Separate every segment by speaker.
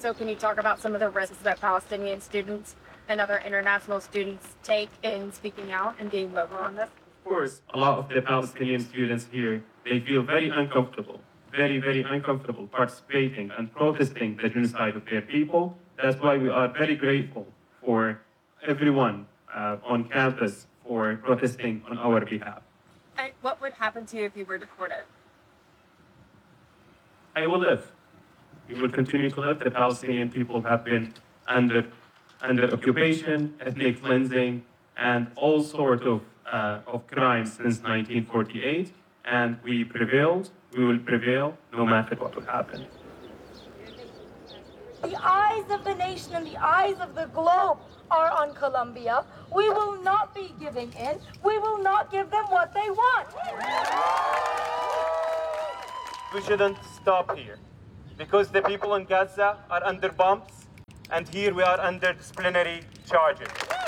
Speaker 1: So can you talk about some of the risks that Palestinian students and other international students take in speaking out and being vocal on this?
Speaker 2: Of course, a lot of the Palestinian students here, they feel very uncomfortable, very uncomfortable participating and protesting the genocide of their people. That's why we are very grateful for everyone on campus for protesting on our behalf.
Speaker 1: And what would happen to you if you were deported?
Speaker 2: I will live. We will continue to live. The Palestinian people have been under occupation, ethnic cleansing, and all sorts of crimes since 1948. And we prevailed. We will prevail no matter what will happen.
Speaker 3: The eyes of the nation and the eyes of the globe are on Colombia. We will not be giving in. We will not give them what they want.
Speaker 2: We shouldn't stop here because the people in Gaza are under bombs, and here we are under disciplinary charges.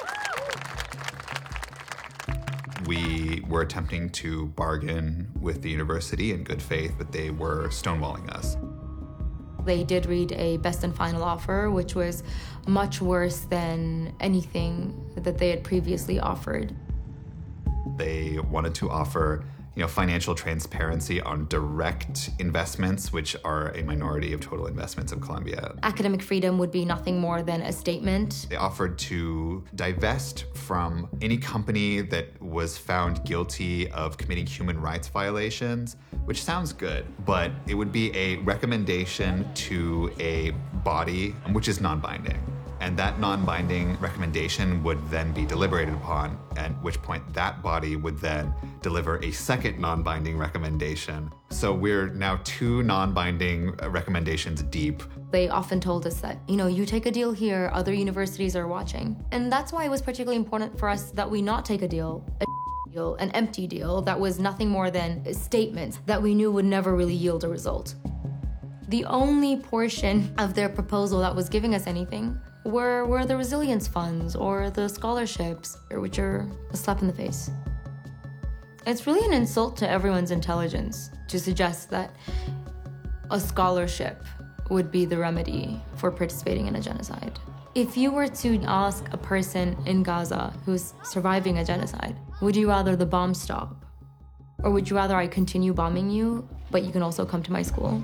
Speaker 4: We were attempting to bargain with the university in good faith, but they were stonewalling us.
Speaker 5: They did read a best and final offer, which was much worse than anything that they had previously offered.
Speaker 4: They wanted to offer financial transparency on direct investments, which are a minority of total investments in Colombia.
Speaker 5: Academic freedom would be nothing more than a statement.
Speaker 4: They offered to divest from any company that was found guilty of committing human rights violations, which sounds good, but it would be a recommendation to a body which is non-binding. And that non-binding recommendation would then be deliberated upon, at which point that body would then deliver a second non-binding recommendation. So we're now 2 non-binding recommendations deep.
Speaker 5: They often told us that, you take a deal here, other universities are watching. And that's why it was particularly important for us that we not take a deal, an empty deal that was nothing more than statements that we knew would never really yield a result. The only portion of their proposal that was giving us anything were the resilience funds or the scholarships, which are a slap in the face. It's really an insult to everyone's intelligence to suggest that a scholarship would be the remedy for participating in a genocide. If you were to ask a person in Gaza who's surviving a genocide, would you rather the bomb stop? Or would you rather I continue bombing you, but you can also come to my school?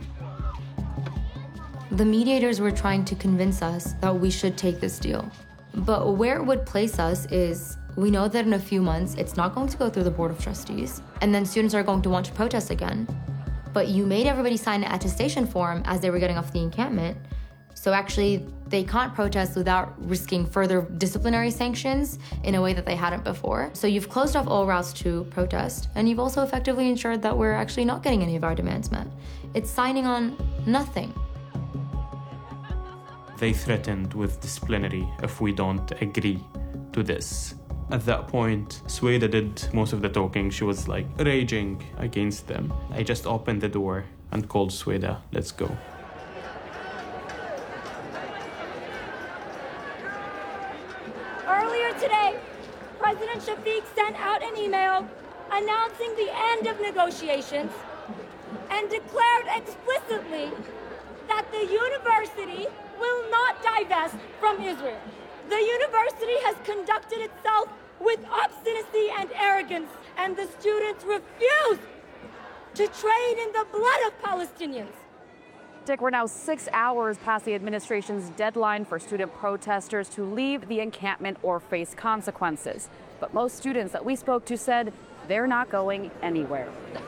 Speaker 5: The mediators were trying to convince us that we should take this deal. But where it would place us is, we know that in a few months, it's not going to go through the Board of Trustees, and then students are going to want to protest again. But you made everybody sign an attestation form as they were getting off the encampment, so actually they can't protest without risking further disciplinary sanctions in a way that they hadn't before. So you've closed off all routes to protest, and you've also effectively ensured that we're actually not getting any of our demands met. It's signing on nothing.
Speaker 6: They threatened with disciplinary if we don't agree to this. At that point, Sueda did most of the talking. She was raging against them. I just opened the door and called Sueda, let's go.
Speaker 3: Earlier today, President Shafiq sent out an email announcing the end of negotiations and declared explicitly that the university will not divest from Israel. The university has conducted itself with obstinacy and arrogance, and the students refuse to trade in the blood of Palestinians.
Speaker 7: Dick, we're now 6 hours past the administration's deadline for student protesters to leave the encampment or face consequences. But most students that we spoke to said they're not going anywhere.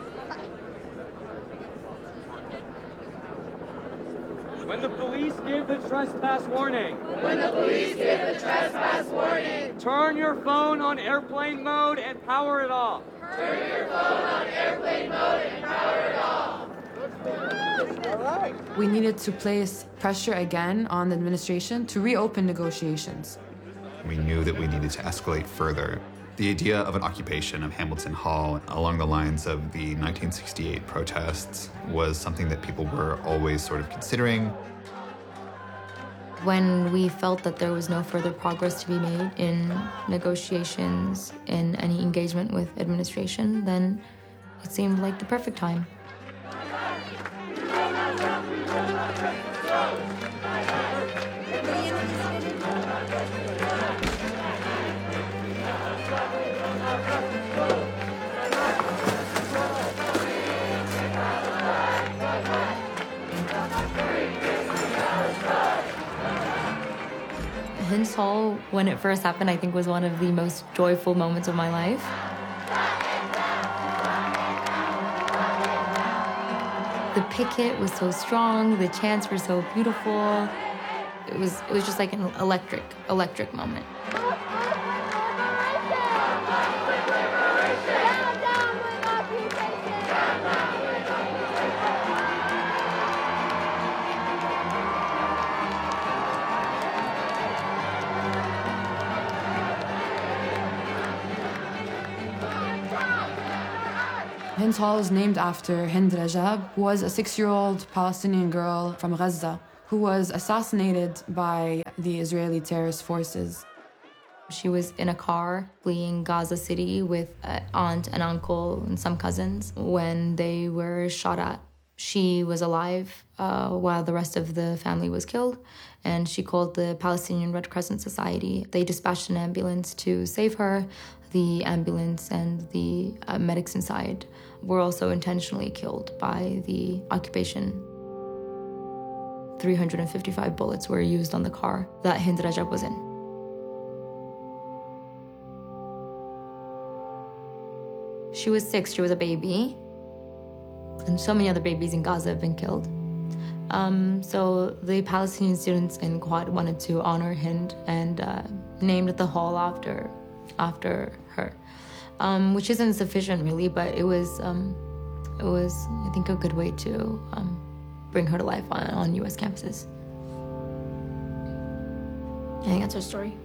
Speaker 8: When the police give the trespass warning.
Speaker 9: When the police give the trespass warning.
Speaker 8: Turn your phone on airplane mode and power it off.
Speaker 9: Turn your phone on airplane mode and power it off.
Speaker 8: All right.
Speaker 10: We needed to place pressure again on the administration to reopen negotiations.
Speaker 4: We knew that we needed to escalate further. The idea of an occupation of Hamilton Hall along the lines of the 1968 protests was something that people were always sort of considering.
Speaker 5: When we felt that there was no further progress to be made in negotiations, in any engagement with administration, then it seemed like the perfect time. Hind's Hall, when it first happened, I think was one of the most joyful moments of my life. The picket was so strong, the chants were so beautiful. It was just like an electric moment.
Speaker 10: Hind's Hall is named after Hind Rajab, who was a 6-year-old Palestinian girl from Gaza who was assassinated by the Israeli terrorist forces.
Speaker 5: She was in a car fleeing Gaza City with an aunt and uncle and some cousins when they were shot at. She was alive while the rest of the family was killed, and she called the Palestinian Red Crescent Society. They dispatched an ambulance to save her. The ambulance and the medics inside were also intentionally killed by the occupation. 355 bullets were used on the car that Hind Rajab was in. She was 6, she was a baby. And so many other babies in Gaza have been killed. So the Palestinian students in Quad wanted to honor Hind and named the hall after her, which isn't sufficient really, but it was I think a good way to bring her to life on U.S. campuses. I think that's her story.